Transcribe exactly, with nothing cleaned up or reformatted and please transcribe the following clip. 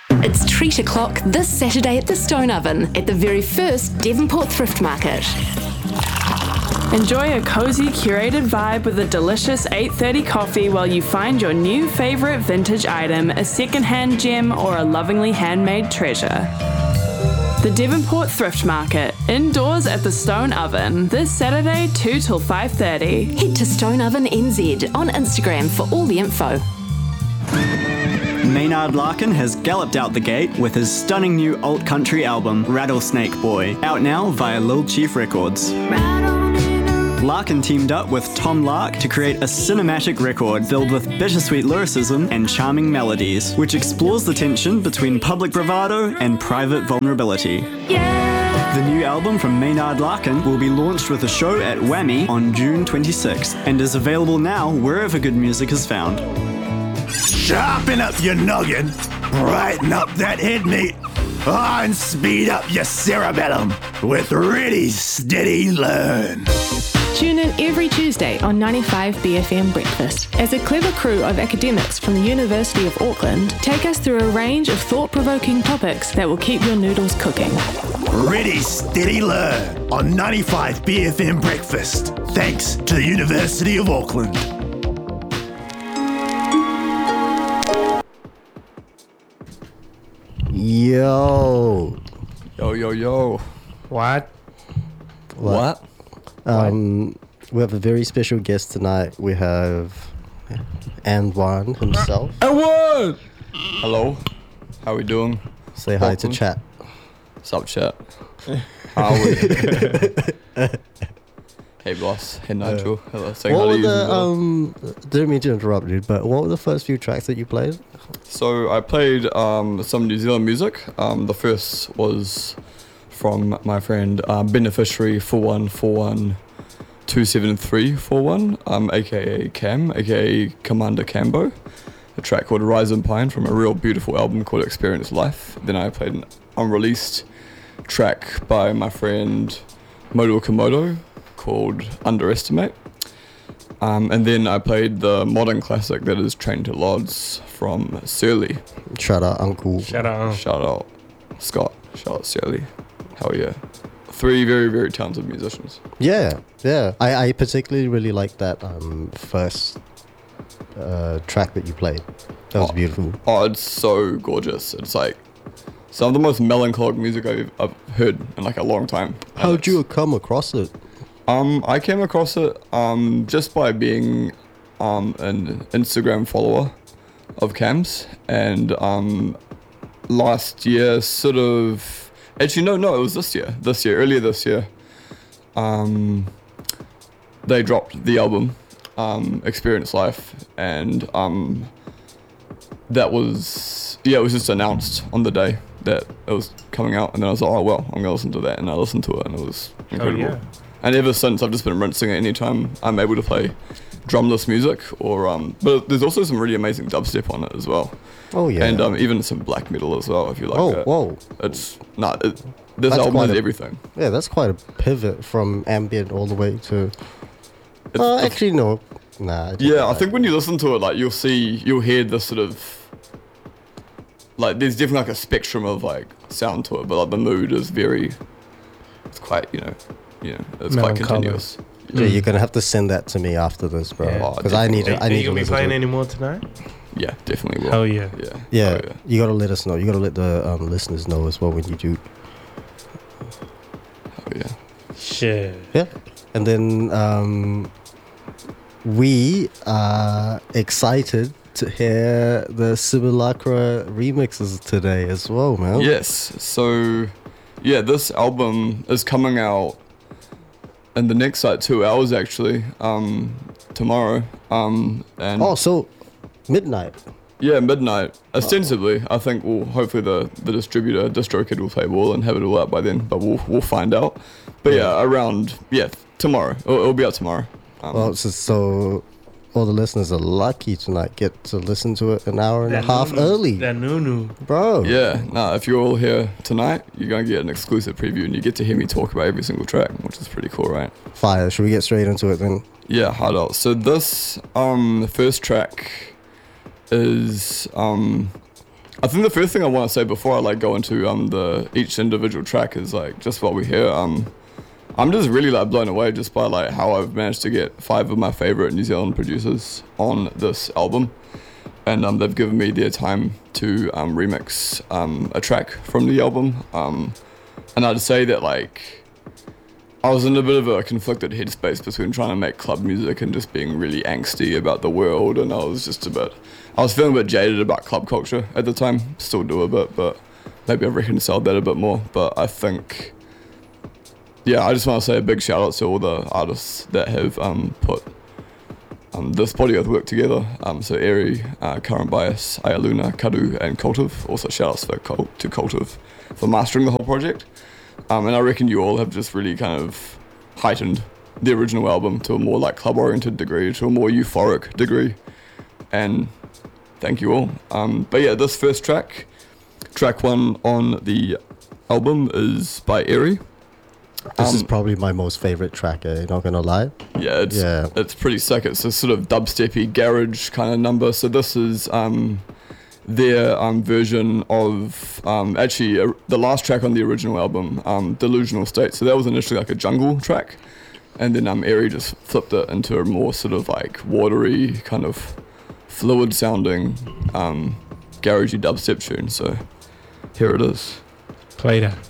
It's treat o'clock this Saturday at the Stone Oven at the very first Devonport Thrift Market. Enjoy a cozy, curated vibe with a delicious eight thirty coffee while you find your new favourite vintage item, a second-hand gem or a lovingly handmade treasure. The Devonport Thrift Market, indoors at the Stone Oven, this Saturday two till five thirty. Head to Stone Oven N Z on Instagram for all the info. Maynard Larkin has galloped out the gate with his stunning new alt country album, Rattlesnake Boy, out now via Lil Chief Records. Larkin teamed up with Tom Lark to create a cinematic record filled with bittersweet lyricism and charming melodies, which explores the tension between public bravado and private vulnerability. Yeah. The new album from Maynard Larkin will be launched with a show at Whammy on June twenty-sixth and is available now wherever good music is found. Sharpen up your noggin, brighten up that head meat, oh, and speed up your cerebellum with Ready Steady Learn. Tune in every Tuesday on ninety-five B F M Breakfast as a clever crew of academics from the University of Auckland take us through a range of thought-provoking topics that will keep your noodles cooking. Ready Steady Learn on ninety-five B F M Breakfast, thanks to the University of Auckland. Yo. Yo, yo, yo. What? What? Um, we have a very special guest tonight. We have Anwan himself. Anwan! Hello. How we doing? Say hi Welcome. to chat. Sup, chat? How are we? Hey, boss. Hey, Nigel. Hello. Saying What hello were to you the, as well. um, didn't mean to interrupt you, but what were the first few tracks that you played? So I played um, some New Zealand music. Um, the first was from my friend uh, Beneficiary four one four one two seven three four one, um, aka Cam, aka Commander Cambo. A track called Rise and Pine from a real beautiful album called Experience Life. Then I played an unreleased track by my friend Moto Komodo called Underestimate. Um, and then I played the modern classic that is Train to Lodz from Surly. Shout out, Uncle. Shout out. Shout out Scott. Shout out Surly. Hell yeah. Three very, very talented musicians. Yeah, yeah. I, I particularly really like that um, first uh, track that you played. That was oh, beautiful. Oh, it's so gorgeous. It's like some of the most melancholic music I've, I've heard in like a long time. How'd you come across it? Um, I came across it um, just by being um, an Instagram follower of Cam's, and um, last year, sort of, actually no, no, it was this year, this year, earlier this year, um, they dropped the album, um, Experience Life, and um, that was, yeah, it was just announced on the day that it was coming out, and then I was like, oh well, I'm gonna listen to that, and I listened to it, and it was incredible. Oh, yeah. And ever since, I've just been rinsing it anytime I'm able to play drumless music, or um, but there's also some really amazing dubstep on it as well. Oh yeah. And um, even some black metal as well, if you like Oh, it. whoa. It's not. It, this That's album quite is a- everything. Yeah, that's quite a pivot from ambient all the way to. It's, Uh, it's- actually, no. Nah. take yeah, that I back. think when you listen to it, like you'll see, you'll hear this sort of, like there's definitely like a spectrum of like sound to it, but like the mood is very, it's quite, you know, you know, it's quite Melancholic. continuous. Yeah, you're gonna have to send that to me after this, bro. Yeah. Because I need Are- to. I Are need you to gonna be listen to playing it. any more tonight? Yeah, definitely will. Hell yeah. Yeah. Yeah, Oh, yeah. you gotta let us know. You gotta let the um, listeners know as well when you do. Oh, yeah. Shit. Yeah, and then um, we are excited to hear the Simulacra remixes today as well, man. Yes. So, yeah, this album is coming out in the next like two hours actually. Um, tomorrow. Um, and Oh, so midnight. yeah, midnight. Ostensibly, I think we'll hopefully the the distributor DistroKid will play ball and have it all out by then. But we'll we'll find out. But yeah, around yeah tomorrow. It'll, it'll be out tomorrow. Um, Well, so, so all the listeners are lucky tonight. Get to listen to it an hour and a half early, That Nunu. bro. yeah, nah, if you're all here tonight, you're going to get an exclusive preview and you get to hear me talk about every single track, which is pretty cool, right? Fire. Should we get straight into it then? Yeah, hard out. So this um, first track is um, I think the first thing I want to say before I like go into um the each individual track is like just what we hear. Um, I'm just really like blown away just by like how I've managed to get five of my favorite New Zealand producers on this album, and um they've given me their time to um remix um a track from the album. Um, and I'd say that like I was in a bit of a conflicted headspace between trying to make club music and just being really angsty about the world, and I was just a bit. I was feeling a bit jaded about club culture at the time, still do a bit, but maybe I've reconciled that a bit more. But I think, yeah, I just want to say a big shout out to all the artists that have um, put um, this body of work together. Um, so Eri, uh, Current Bias, Ayaluna, Kadu, and Cultive. Also shout outs for Cult- to Cultive for mastering the whole project. Um, and I reckon you all have just really kind of heightened the original album to a more like club-oriented degree, to a more euphoric degree. And thank you all. Um, but yeah, this first track, track one on the album is by Eri. This um, is probably my most favorite track, eh? Not gonna lie. Yeah, it's Yeah. it's pretty sick. It's a sort of dubsteppy garage kind of number. So this is um, their um, version of um, actually uh, the last track on the original album, um, Delusional State. So that was initially like a jungle track, and then um, Eri just flipped it into a more sort of like watery kind of fluid sounding um, garagey dubstep tune. So here it is. Play that.